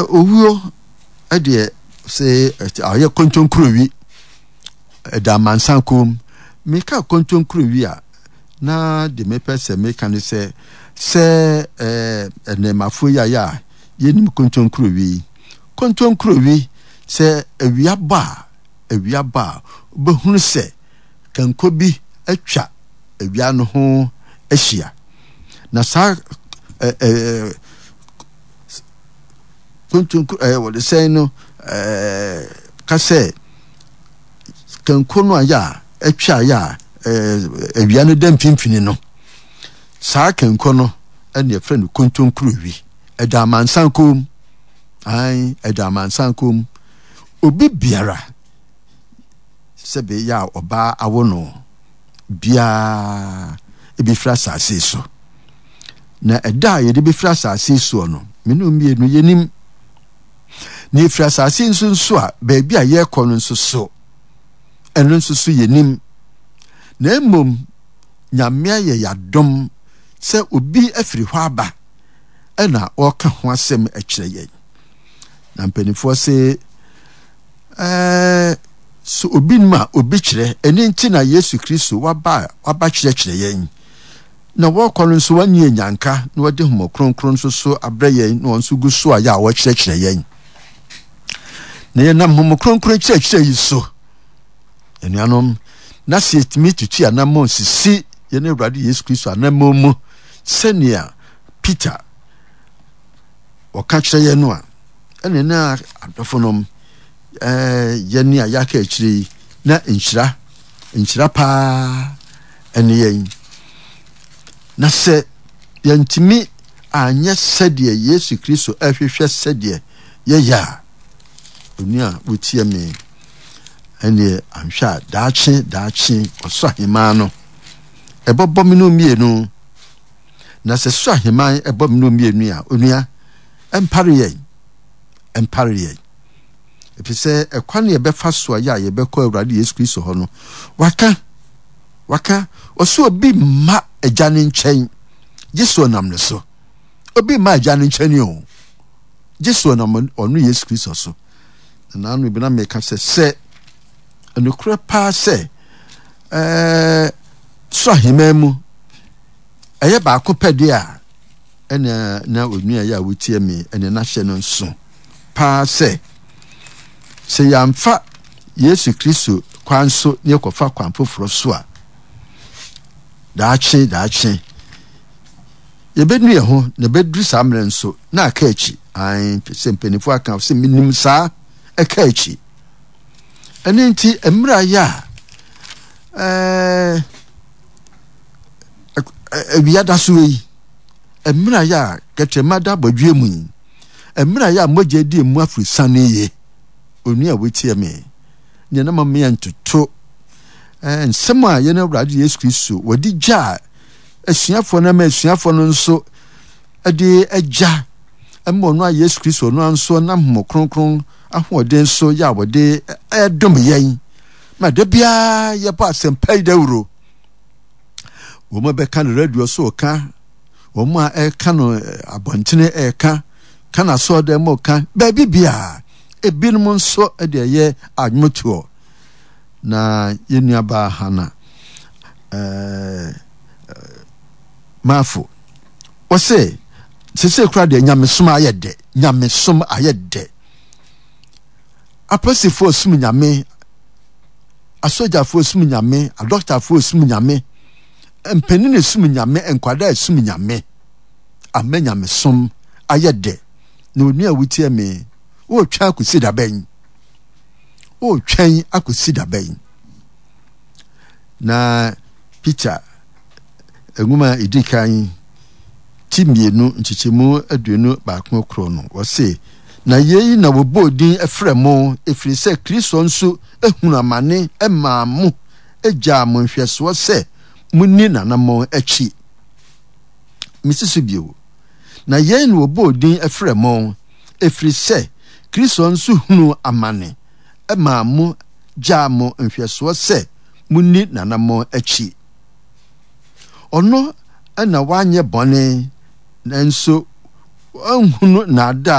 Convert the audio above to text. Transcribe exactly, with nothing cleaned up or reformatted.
owuo ade say aye konton krowi da mansankom meka konton krowi a na de me pese meka ne se se eh enemafo ya ya yenim konton krowi konton krowi se awia ba awia ba behunu se kanko bi atwa awia no ho ahia na sa eh eh konton eh what they say no eh ka se kanko no aya atwa ya eh awia no da mfimfini no sa kanko no ene e friend konton krowi eda mansankom ai eda mansankom obi biara sebe ya oba awono bia ebi frasa aseso na eda ye de bi frasa aseso no menu mienu yenim ni frasa aseso nso a ba bia ye kɔ no nso so eno nso so yenim na emom nyame ye yadom se obi afiri hɔ aba ena ɔka ho asɛm akyerɛ yɛn na mpanifo se eh so obi nma obi kyerɛ eni nti na Yesu Kristo waba waba kyerɛ kyerɛ yɛn na wɔkɔ no nso wanye nyanka na wɔde homo kronkron nso so abrɛ yɛn na wɔn nso gu so a ya wɔ kyerɛ kyerɛ yɛn na yɛn nam homo kronkron kyerɛ kyerɛ yi so enuanom na se etimi tutu anamɔ sisi yɛn Awurade Yesu Kristo anamɔ mu sɛnea Peter wɔka kyerɛ yɛn no a ɛne na adɔfonom eh yɛne a yɛaka akyire na nhyira nhyira pa ɛne yɛn na sɛ yɛntimi anyɛ sɛdeɛ Yesu Kristo ahwehwɛ sɛdeɛ yɛyɛ a oni a wotie me ɛne anhwɛ daakye daakye ɔsɔ ahema no ɛbɔbɔ me no mienu na sɛ sɔ ahema ɛbɔ me no mienu a onua empare yɛn empare yɛn epise ekwane ye befa so ya ye bekɔ Awurade Yesu Kristo hɔ no waka waka oso obi ma agya ne nkyɛn Yesu nam ne so obi ma agya ne nkyɛn o Yesu nam ɔno Yesu Kristo so na anu bi na meka sɛ sɛ enukura pa sɛ eh so ahema mu ɛyɛ baako pɛde a ɛna na onua ya wotie me ɛna na hyɛ no nso pa sɛ se yamfa Yesu Kristo kwan so ne kofa kwan foforo so a daache daache yebenu ye ho ne bedru samre nso na aka achi ai sempenifo aka se minim saa aka achi ene nti emra ya eh ebiya da so yi emra ya ketemada bodwe mu emra ya moje di mu afri saneye oni a wetie me ne na mama ya ntoto eh nsem a ye na Awurade Yesu Kristo wodi gya asuafo na ma asuafo no nso ade agya emmo no a Yesu Kristo no anso na homo kronkron ahoden so ya wode edom yen ma de bia ye pa sempai dawuro wo mo be kan radio so ka wo mo a e kan abontene e ka kana so de mo ka ba bibia ebinum nso ede ye adwotuo na yenuaba hana eh mafo wose sese kura de nyamesom ayede nyamesom ayede aposifo sum nyame asojafo sum nyame a doctorfo sum nyame empenine sum nyame enkwada sum nyame ame nyamesom ayede na oni a wutie me o twa akosi da ben o twan akosi da ben na Peter enguma edikan timienu nchichemu aduenu baako kro no wo se na yeyi na wobodin efremo efiri se Kristo nso ehunu amane emamu eja mo hweso se munni nanamo achi misisu bio na yeyi na wobodin efremo efiri se Kristo nso hunu amane emamu jamo nhweso se munni nanamo achi ono ana wanye bone nanso anhunu na ada